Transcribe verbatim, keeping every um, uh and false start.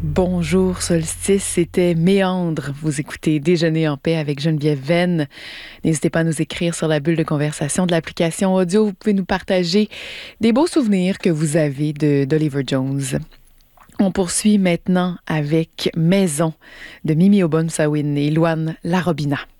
Bonjour Solstice, c'était Méandre. Vous écoutez Déjeuner en paix avec Geneviève Venn. N'hésitez pas à nous écrire sur la bulle de conversation de l'application audio. Vous pouvez nous partager des beaux souvenirs que vous avez de d'Oliver Jones. On poursuit maintenant avec Maison de Mimi Oborn-Sawin et Louane Larobina.